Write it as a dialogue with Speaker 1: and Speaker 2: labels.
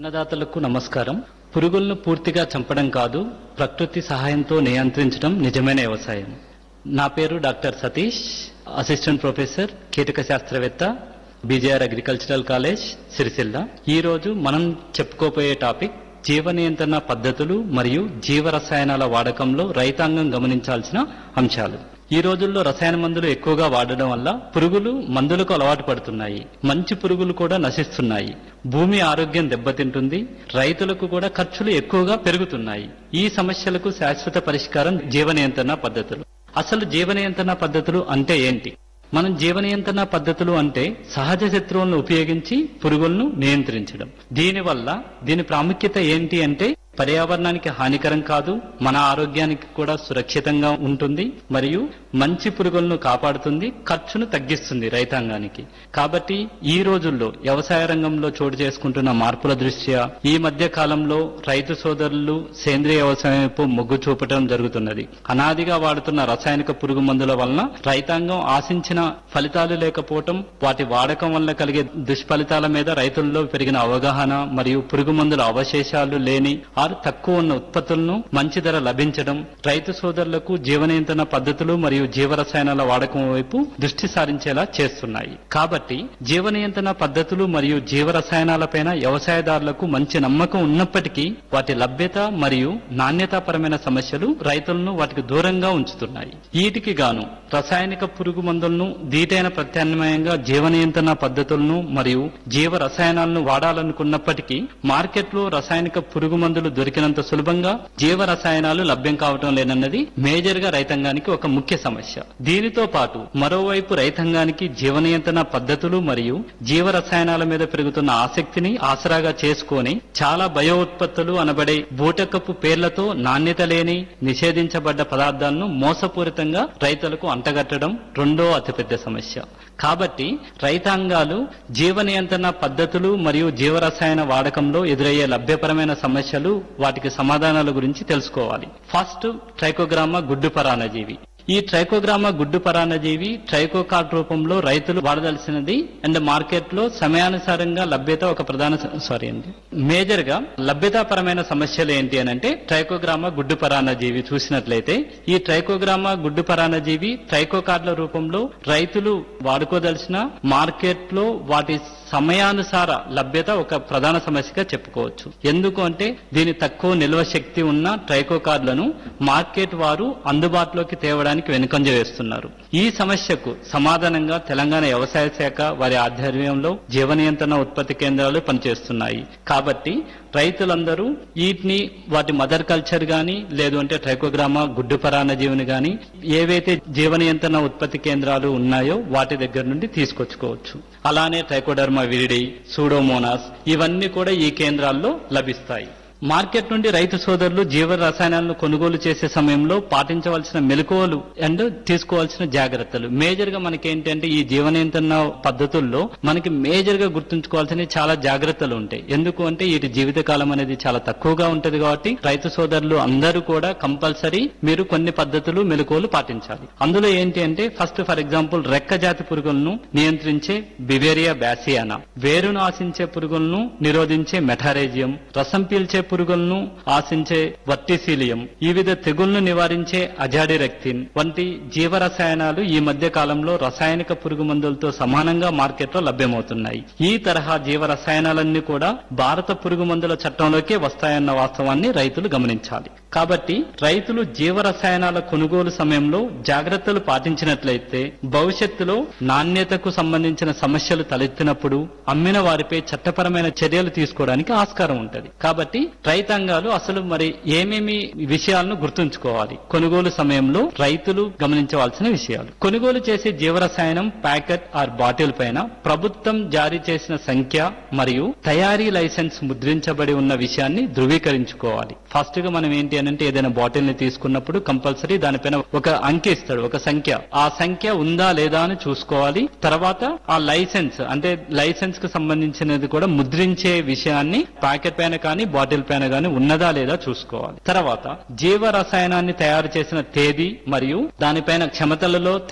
Speaker 1: అన్నదాతలకు నమస్కారం. పురుగులను పూర్తిగా చంపడం కాదు, ప్రకృతి సహాయంతో నియంత్రించడం నిజమైన వ్యవసాయం. నా పేరు డాక్టర్ సతీష్, అసిస్టెంట్ ప్రొఫెసర్ కీటక శాస్త్రవేత్త, బీజేఆర్ అగ్రికల్చరల్ కాలేజ్, సిరిసిల్ల. ఈ రోజు మనం చెప్పుకోబోయే టాపిక్ జీవ నియంత్రణ పద్ధతులు మరియు జీవ రసాయనాల వాడకంలో రైతాంగం గమనించాల్సిన అంశాలు. ఈ రోజుల్లో రసాయన మందులు ఎక్కువగా వాడడం వల్ల పురుగులు మందులకు అలవాటు పడుతున్నాయి. మంచి పురుగులు కూడా నశిస్తున్నాయి. భూమి ఆరోగ్యం దెబ్బతింటుంది. రైతులకు కూడా ఖర్చులు ఎక్కువగా పెరుగుతున్నాయి. ఈ సమస్యలకు శాశ్వత పరిష్కారం జీవ నియంత్రణ పద్ధతులు. అసలు జీవ నియంత్రణ పద్ధతులు అంటే ఏంటి? మనం జీవ నియంత్రణ పద్ధతులు అంటే సహజ శత్రువులను ఉపయోగించి పురుగులను నియంత్రించడం. దీని ప్రాముఖ్యత ఏంటి అంటే పర్యావరణానికి హానికరం కాదు, మన ఆరోగ్యానికి కూడా సురక్షితంగా ఉంటుంది, మరియు మంచి పురుగులను కాపాడుతుంది, ఖర్చును తగ్గిస్తుంది రైతాంగానికి. కాబట్టి ఈ రోజుల్లో వ్యవసాయ రంగంలో చోటు చేసుకుంటున్న మార్పుల దృష్ట్యా ఈ మధ్య కాలంలో రైతు సోదరులు సేంద్రియ వ్యవసాయం వైపు మొగ్గు చూపటం జరుగుతున్నది. అనాదిగా వాడుతున్న రసాయనిక పురుగు మందుల వలన రైతాంగం ఆశించిన ఫలితాలు లేకపోవటం, వాటి వాడకం వల్ల కలిగే దుష్ఫలితాల మీద రైతుల్లో పెరిగిన అవగాహన మరియు పురుగు మందుల అవశేషాలు లేని తక్కువ ఉన్న ఉత్పత్తులను మంచి ధర లభించడం రైతు సోదరులకు జీవ నియంత్రణ పద్ధతులు మరియు జీవ రసాయనాల వాడకం వైపు దృష్టి సారించేలా చేస్తున్నాయి. కాబట్టి జీవ నియంత్రణ పద్ధతులు మరియు జీవ రసాయనాలపైన వ్యవసాయదారులకు మంచి నమ్మకం ఉన్నప్పటికీ వాటి లభ్యత మరియు నాణ్యతాపరమైన సమస్యలు రైతులను వాటికి దూరంగా ఉంచుతున్నాయి. వీటికి గాను రసాయనిక పురుగు మందులను దీటైన ప్రత్యామ్నాయంగా జీవ నియంత్రణ పద్ధతులను మరియు జీవ రసాయనాలను వాడాలనుకున్నప్పటికీ మార్కెట్లో రసాయనిక పురుగు మందులు దొరికినంత సులభంగా జీవ రసాయనాలు లభ్యం కావటం లేనన్నది మేజర్ గా రైతాంగానికి ఒక ముఖ్య సమస్య. దీనితో పాటు మరోవైపు రైతాంగానికి జీవ నియంత్రణ పద్ధతులు మరియు జీవ రసాయనాల మీద పెరుగుతున్న ఆసక్తిని ఆసరాగా చేసుకొని చాలా బయో ఉత్పత్తులు అనబడే బూటకపు పేర్లతో నాణ్యత లేని నిషేధించబడ్డ పదార్థాలను మోసపూరితంగా రైతులకు అంటగట్టడం రెండో అతిపెద్ద సమస్య. కాబట్టి రైతాంగాలు జీవ నియంత్రణ పద్ధతులు మరియు జీవ రసాయన వాడకంలో ఎదురయ్యే లభ్యపరమైన సమస్యలు, వాటికి సమాధానాల గురించి తెలుసుకోవాలి. ఫస్ట్, ట్రైకోగ్రామా గుడ్డు పరాన్నజీవి. ఈ ట్రైకోగ్రామా గుడ్డు పరాన్నజీవి ట్రైకోకార్డ్ రూపంలో రైతులు వాడదలసినది అండ్ మార్కెట్ లో సమయానుసారంగా లభ్యత ఒక ప్రధాన మేజర్ గా లభ్యతాపరమైన సమస్యలు ఏంటి అని అంటే ట్రైకోగ్రామా గుడ్డు పరాన్నజీవి చూసినట్లయితే ఈ ట్రైకోగ్రామా గుడ్డు పరాన్నజీవి ట్రైకోకార్డుల రూపంలో రైతులు వాడుకోదలసిన మార్కెట్ లో వాటి సమయానుసార లభ్యత ఒక ప్రధాన సమస్యగా చెప్పుకోవచ్చు. ఎందుకు అంటే దీని తక్కువ నిల్వ శక్తి ఉన్న ట్రైకోకార్డులను మార్కెట్ వారు అందుబాటులోకి తేవడానికి వెనుకంజ వేస్తున్నారు. ఈ సమస్యకు సమాధానంగా తెలంగాణ వ్యవసాయ శాఖ వారి ఆధ్వర్యంలో జీవ నియంత్రణ ఉత్పత్తి కేంద్రాలు పనిచేస్తున్నాయి. కాబట్టి రైతులందరూ వీటిని వాటి మదర్ కల్చర్ గాని లేదు అంటే ట్రైకోగ్రామా గుడ్డు పరాన్నజీవిని గాని ఏవైతే జీవ నియంత్రణ ఉత్పత్తి కేంద్రాలు ఉన్నాయో వాటి దగ్గర నుండి తీసుకొచ్చుకోవచ్చు. అలానే ట్రైకోడర్మా విరిడి, సూడోమోనాస్ ఇవన్నీ కూడా ఈ కేంద్రాల్లో లభిస్తాయి. మార్కెట్ నుండి రైతు సోదరులు జీవ రసాయనాలను కొనుగోలు చేసే సమయంలో పాటించవలసిన మెలకువలు అండ్ తీసుకోవాల్సిన జాగ్రత్తలు మేజర్ గా మనకి ఏంటంటే ఈ జీవ నియంత్రణ పద్ధతుల్లో మనకి మేజర్ గా గుర్తుంచుకోవాల్సిన చాలా జాగ్రత్తలు ఉంటాయి. ఎందుకు అంటే వీటి జీవితకాలం అనేది చాలా తక్కువగా ఉంటది. కాబట్టి రైతు సోదరులు అందరూ కూడా కంపల్సరీ మీరు కొన్ని పద్ధతులు మెలకువలు పాటించాలి. అందులో ఏంటి అంటే ఫస్ట్ ఫర్ ఎగ్జాంపుల్ రెక్క జాతి పురుగులను నియంత్రించే బివేరియా బ్యాసియానా, వేరును ఆశించే పురుగులను నిరోధించే మెటారేజియం, రసం పీల్చే పురుగులను ఆశించే వర్టిసిలియం, వివిధ తెగుళ్లను నివారించే అజాడిరెక్టిన్ వంటి జీవ రసాయనాలు ఈ మధ్య కాలంలో రసాయనిక పురుగు మందులతో సమానంగా మార్కెట్లో లభ్యమవుతున్నాయి. ఈ తరహా జీవ రసాయనాలన్నీ కూడా భారత పురుగు మందుల చట్టంలోకే వస్తాయన్న వాస్తవాన్ని రైతులు గమనించాలి. కాబట్టి రైతులు జీవ రసాయనాల కొనుగోలు సమయంలో జాగ్రత్తలు పాటించినట్లయితే భవిష్యత్తులో నాణ్యతకు సంబంధించిన సమస్యలు తలెత్తినప్పుడు అమ్మిన వారిపై చట్టపరమైన చర్యలు తీసుకోవడానికి ఆస్కారం ఉంటుంది. కాబట్టి రైతాంగాలు అసలు మరి ఏమేమి విషయాలను గుర్తుంచుకోవాలి కొనుగోలు సమయంలో రైతులు గమనించవలసిన విషయాలు. కొనుగోలు చేసే జీవరసాయనం ప్యాకెట్ ఆర్ బాటిల్ పైన ప్రభుత్వం జారీ చేసిన సంఖ్య మరియు తయారీ లైసెన్స్ ముద్రించబడి ఉన్న విషయాన్ని ధృవీకరించుకోవాలి. ఫస్ట్ గా మనం ఏంటి అంటే ఏదైనా బాటిల్ ని తీసుకున్నప్పుడు కంపల్సరీ దానిపైన ఒక అంకె ఇస్తాడు, ఒక సంఖ్య. ఆ సంఖ్య ఉందా లేదా అని చూసుకోవాలి. తర్వాత ఆ లైసెన్స్ అంటే లైసెన్స్ కు సంబంధించినది కూడా ముద్రించే విషయాన్ని ప్యాకెట్ పైన కానీ బాటిల్ పైన కానీ ఉన్నదా లేదా చూసుకోవాలి. తర్వాత జీవ రసాయనాన్ని తయారు చేసిన తేదీ మరియు దానిపైన క్షమతలలో